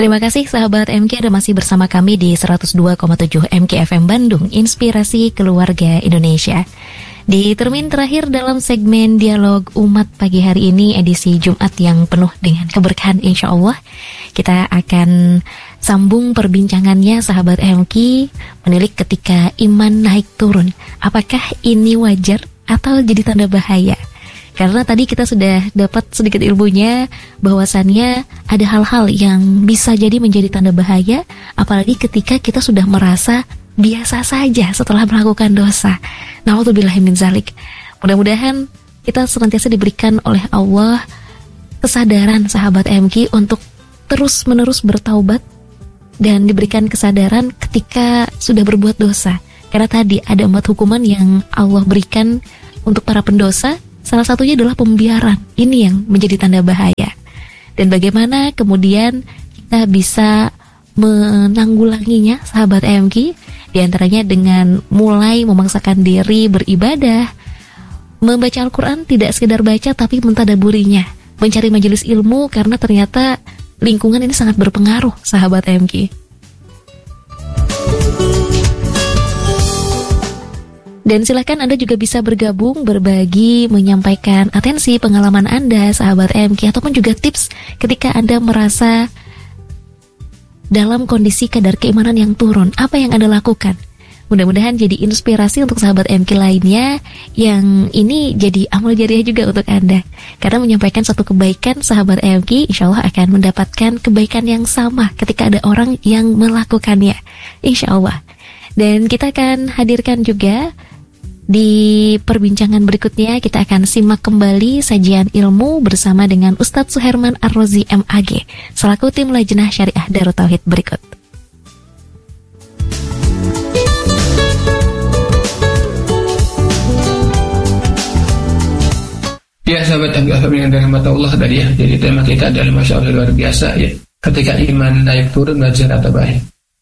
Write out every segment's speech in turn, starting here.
Terima kasih sahabat MK, Anda masih bersama kami di 102,7 MK FM Bandung, Inspirasi Keluarga Indonesia. Di termin terakhir dalam segmen Dialog Umat pagi hari ini, edisi Jumat yang penuh dengan keberkahan insya Allah, kita akan sambung perbincangannya sahabat MK, menilik ketika iman naik turun. Apakah ini wajar atau jadi tanda bahaya? Karena tadi kita sudah dapat sedikit ilmunya bahwasannya ada hal-hal yang bisa jadi menjadi tanda bahaya, apalagi ketika kita sudah merasa biasa saja setelah melakukan dosa. Na'udzubillahi min dzalik. Mudah-mudahan kita senantiasa diberikan oleh Allah kesadaran sahabat MK untuk terus-menerus bertaubat dan diberikan kesadaran ketika sudah berbuat dosa. Karena tadi ada 4 hukuman yang Allah berikan untuk para pendosa. Salah satunya adalah pembiaran. Ini yang menjadi tanda bahaya. Dan bagaimana kemudian kita bisa menanggulanginya sahabat MK? Di antaranya dengan mulai memaksakan diri beribadah, membaca Al-Quran tidak sekedar baca tapi mentadaburinya, mencari majelis ilmu karena ternyata lingkungan ini sangat berpengaruh sahabat MK. Dan silakan Anda juga bisa bergabung, berbagi, menyampaikan atensi pengalaman Anda sahabat MK, ataupun juga tips ketika Anda merasa dalam kondisi kadar keimanan yang turun. Apa yang Anda lakukan? Mudah-mudahan jadi inspirasi untuk sahabat MK lainnya, yang ini jadi amal jariah juga untuk Anda. Karena menyampaikan satu kebaikan sahabat MK, insya Allah akan mendapatkan kebaikan yang sama ketika ada orang yang melakukannya, insya Allah. Dan kita akan hadirkan juga di perbincangan berikutnya, kita akan simak kembali sajian ilmu bersama dengan Ustadz Suherman Ar-Rozi MAG selaku tim Lajnah Syariah Darut Tauhid berikut. Ya sahabat MK yang dirahmati Allah tadi ya. Jadi tema kita adalah Masya Allah luar biasa ya. Ketika iman naik turun, wajar atau baik?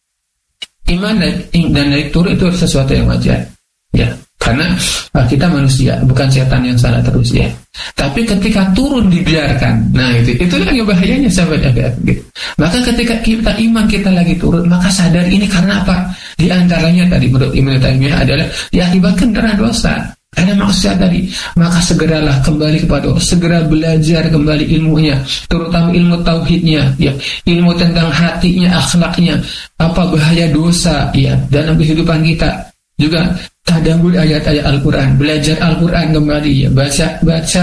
Iman dan naik turun itu sesuatu yang wajar ya. Karena kita manusia, bukan setan yang salah terus ya. Tapi ketika turun dibiarkan, nah itu yang bahayanya sahabat gitu. Maka ketika kita iman kita lagi turun, maka sadar ini karena apa? Di antaranya tadi menurut Ibnu Taimiyah adalah diakibatkan karena dosa. Karena maksiat tadi, maka segeralah kembali kepada Allah, segera belajar kembali ilmunya, terutama ilmu tauhidnya, ya, ilmu tentang hatinya, akhlaknya, apa bahaya dosa, ya, dalam kehidupan kita. Juga tadabbur ayat-ayat Al-Quran, belajar Al-Quran kembali ya, baca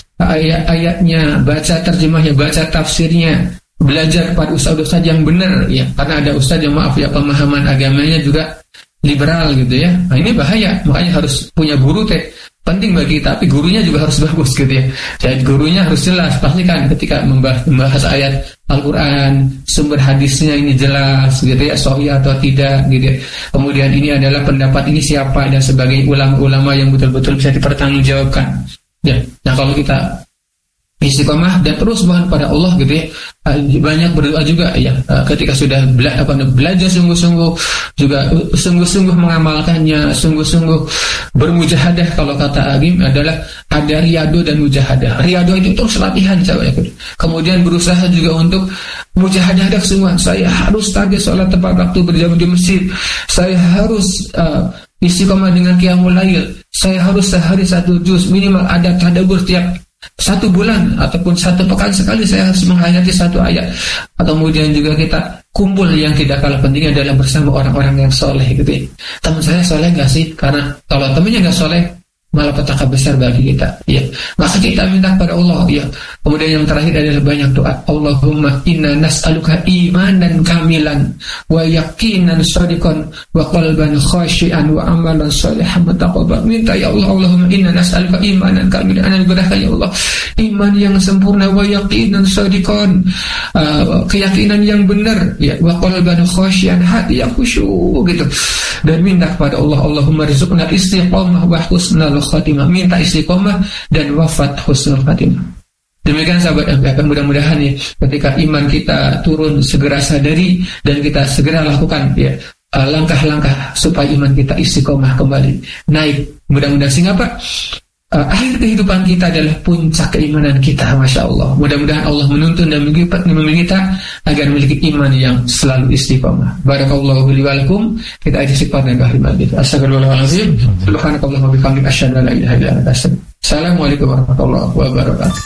ayat-ayatnya, baca terjemahnya, baca tafsirnya, belajar pada ustaz-ustaz yang benar ya, karena ada ustaz yang maaf ya pemahaman agamanya juga liberal gitu ya. Nah ini bahaya, makanya harus punya guru penting bagi kita, tapi gurunya juga harus bagus gitu ya. Jadi gurunya harus jelas, pastikan ketika membahas ayat Al-Quran, sumber hadisnya ini jelas gitu ya, sahih atau tidak gitu ya. Kemudian ini adalah pendapat ini siapa dan sebagai ulama-ulama yang betul-betul bisa dipertanggungjawabkan ya. Nah kalau kita istiqomah dan terus mohon pada Allah gitu ya, banyak berdoa juga ya, ketika sudah belajar sungguh-sungguh, juga sungguh-sungguh mengamalkannya, sungguh-sungguh bermujahadah. Kalau kata Agim adalah ada riyado dan mujahadah. Riyado itu terus latihan saya. Kemudian berusaha juga untuk mujahadah semua. Saya harus target sholat tepat waktu berjamaah di masjid. Saya harus istiqomah dengan qiyamul lail. Saya harus sehari 1 juz, minimal ada tadabbur tiap 1 bulan ataupun 1 pekan sekali saya harus menghayati 1 ayat. Atau kemudian juga kita kumpul, yang tidak kalah pentingnya adalah bersama orang-orang yang soleh gitu ya. Teman saya soleh nggak sih? Karena kalau temannya nggak soleh, malah petaka besar bagi kita ya. Maka kita minta pada Allah ya. Kemudian yang terakhir adalah banyak doa. Allahumma inna nas'aluka imanan kamilan wa yaqinan shadiqan wa qalban khashian wa amalan shalihan mutaqabbal. Minta ya Allah, Allahumma inna nas'aluka imanan kamilan, anugerahkan ya Allah iman yang sempurna, wa yaqinan shadiqan, keyakinan yang benar ya, wa qalban khashian, hati yang khusyuk gitu. Dan minta kepada Allah, Allahumma rizqna istiqamah wa husnul khatimah, minta istiqamah dan wafat husnul khatimah. Demikian sahabat MK, mudah-mudahan ya, ketika iman kita turun segera sadari dan kita segera lakukan ya langkah-langkah supaya iman kita istiqamah kembali naik. Mudah-mudahan sehingga apa? akhir kehidupan kita adalah puncak keimanan kita. Masya Allah. Mudah-mudahan Allah menuntun dan memiliki kita agar memiliki iman yang selalu istiqamah. Barakallahu li wa lakum. Kita istighfar dan bahrimah kita. Astagfirullahaladzim. Subhanakallahumma wa bihamdika asyhadu an la ilaha illa anta astaghfiruka. Assalamualaikum warahmatullahi wabarakatuh.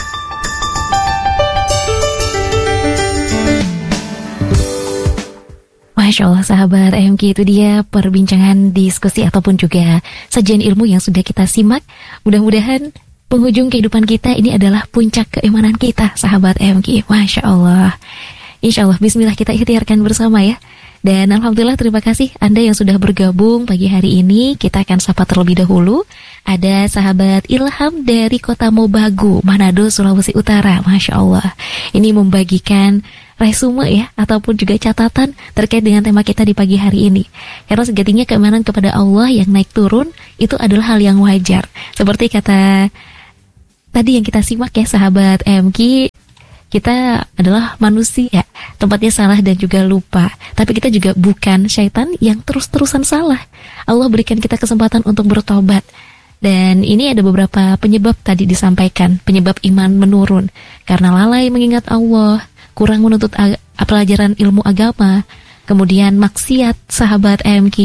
Masya Allah sahabat AMK, itu dia perbincangan, diskusi ataupun juga sajian ilmu yang sudah kita simak. Mudah-mudahan penghujung kehidupan kita ini adalah puncak keimanan kita sahabat AMK. Masya Allah. Insya Allah bismillah kita ikhtiarkan bersama ya. Dan alhamdulillah terima kasih Anda yang sudah bergabung pagi hari ini. Kita akan sapa terlebih dahulu. Ada sahabat Ilham dari Kota Mobagu, Manado, Sulawesi Utara. Masya Allah. Ini membagikan resume ya, ataupun juga catatan terkait dengan tema kita di pagi hari ini. Karena sejatinya keimanan kepada Allah yang naik turun itu adalah hal yang wajar. Seperti kata tadi yang kita simak ya sahabat MK, kita adalah manusia, tempatnya salah dan juga lupa. Tapi kita juga bukan syaitan yang terus-terusan salah. Allah berikan kita kesempatan untuk bertobat. Dan ini ada beberapa penyebab tadi disampaikan. Penyebab iman menurun karena lalai mengingat Allah, kurang menuntut pelajaran ilmu agama, kemudian maksiat sahabat AMK.